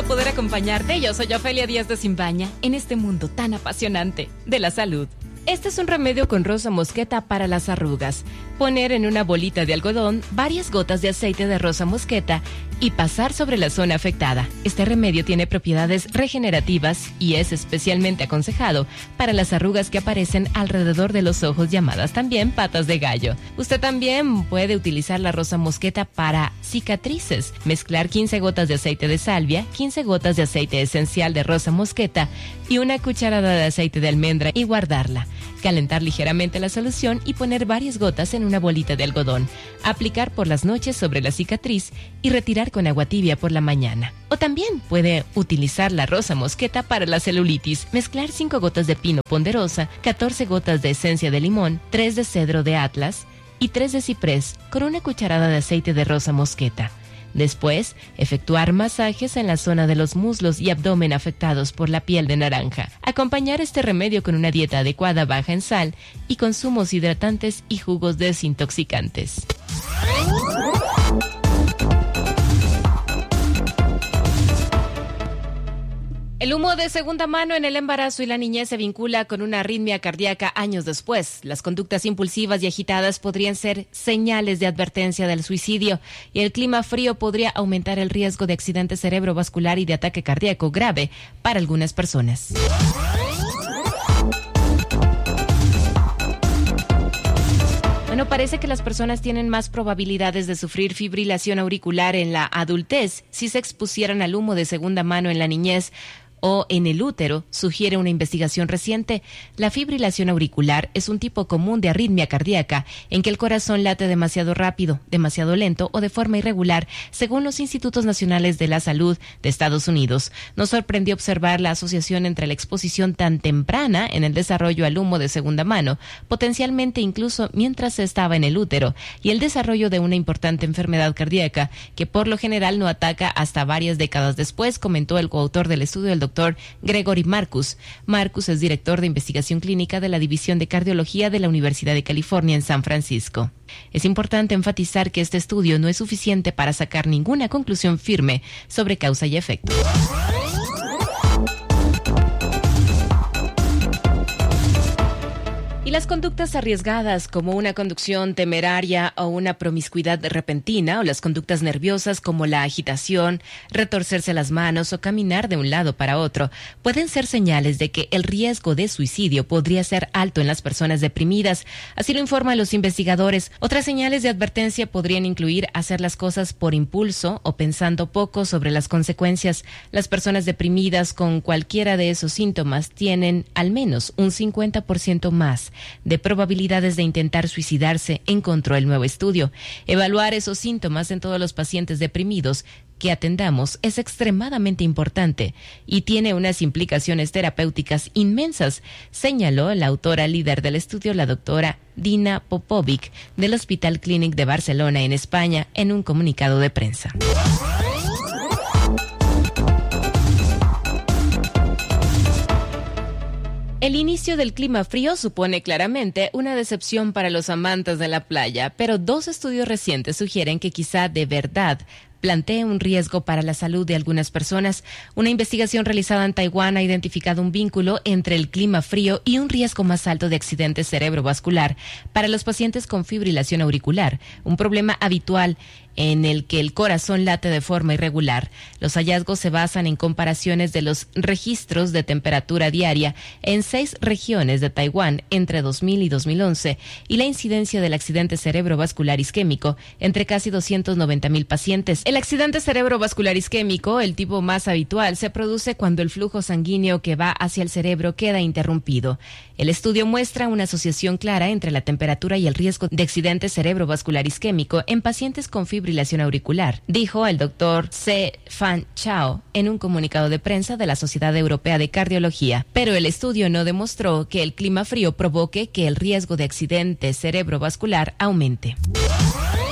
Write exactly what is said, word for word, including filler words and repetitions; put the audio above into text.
poder acompañarte. Yo soy Ofelia Díaz de Simbaña en este mundo tan apasionante de la salud. Este es un remedio con rosa mosqueta para las arrugas. Poner en una bolita de algodón varias gotas de aceite de rosa mosqueta y pasar sobre la zona afectada. Este remedio tiene propiedades regenerativas y es especialmente aconsejado para las arrugas que aparecen alrededor de los ojos, llamadas también patas de gallo. Usted también puede utilizar la rosa mosqueta para cicatrices. Mezclar quince gotas de aceite de salvia, quince gotas de aceite esencial de rosa mosqueta y una cucharada de aceite de almendra y guardarla. Calentar ligeramente la solución y poner varias gotas en una bolita de algodón. Aplicar por las noches sobre la cicatriz y retirar con agua tibia por la mañana. O también puede utilizar la rosa mosqueta para la celulitis. Mezclar cinco gotas de pino ponderosa, catorce gotas de esencia de limón, tres de cedro de Atlas y tres de ciprés con una cucharada de aceite de rosa mosqueta. Después, efectuar masajes en la zona de los muslos y abdomen afectados por la piel de naranja. Acompañar este remedio con una dieta adecuada baja en sal y consumos hidratantes y jugos desintoxicantes. El humo de segunda mano en el embarazo y la niñez se vincula con una arritmia cardíaca años después. Las conductas impulsivas y agitadas podrían ser señales de advertencia del suicidio y el clima frío podría aumentar el riesgo de accidente cerebrovascular y de ataque cardíaco grave para algunas personas. Bueno, parece que las personas tienen más probabilidades de sufrir fibrilación auricular en la adultez si se expusieran al humo de segunda mano en la niñez o en el útero, sugiere una investigación reciente. La fibrilación auricular es un tipo común de arritmia cardíaca en que el corazón late demasiado rápido, demasiado lento o de forma irregular, según los Institutos Nacionales de la Salud de Estados Unidos. Nos sorprendió observar la asociación entre la exposición tan temprana en el desarrollo al humo de segunda mano, potencialmente incluso mientras se estaba en el útero, y el desarrollo de una importante enfermedad cardíaca que por lo general no ataca hasta varias décadas después, comentó el coautor del estudio, el doctor Gregory Marcus. Marcus es director de investigación clínica de la División de Cardiología de la Universidad de California en San Francisco. Es importante enfatizar que este estudio no es suficiente para sacar ninguna conclusión firme sobre causa y efecto. Y las conductas arriesgadas como una conducción temeraria o una promiscuidad repentina, o las conductas nerviosas como la agitación, retorcerse las manos o caminar de un lado para otro, pueden ser señales de que el riesgo de suicidio podría ser alto en las personas deprimidas. Así lo informan los investigadores. Otras señales de advertencia podrían incluir hacer las cosas por impulso o pensando poco sobre las consecuencias. Las personas deprimidas con cualquiera de esos síntomas tienen al menos un cincuenta por ciento más de probabilidades de intentar suicidarse, encontró el nuevo estudio. Evaluar esos síntomas en todos los pacientes deprimidos que atendamos es extremadamente importante y tiene unas implicaciones terapéuticas inmensas, señaló la autora líder del estudio, la doctora Dina Popovic, del Hospital Clínic de Barcelona, en España, en un comunicado de prensa. El inicio del clima frío supone claramente una decepción para los amantes de la playa, pero dos estudios recientes sugieren que quizá de verdad plantea un riesgo para la salud de algunas personas. Una investigación realizada en Taiwán ha identificado un vínculo entre el clima frío y un riesgo más alto de accidente cerebrovascular para los pacientes con fibrilación auricular, un problema habitual en el que el corazón late de forma irregular. Los hallazgos se basan en comparaciones de los registros de temperatura diaria en seis regiones de Taiwán entre dos mil y dos mil once y la incidencia del accidente cerebrovascular isquémico entre casi doscientos noventa mil pacientes. El accidente cerebrovascular isquémico, el tipo más habitual, se produce cuando el flujo sanguíneo que va hacia el cerebro queda interrumpido. El estudio muestra una asociación clara entre la temperatura y el riesgo de accidente cerebrovascular isquémico en pacientes con fibrilación auricular, dijo el doctor Ce Fan Chao en un comunicado de prensa de la Sociedad Europea de Cardiología. Pero el estudio no demostró que el clima frío provoque que el riesgo de accidente cerebrovascular aumente.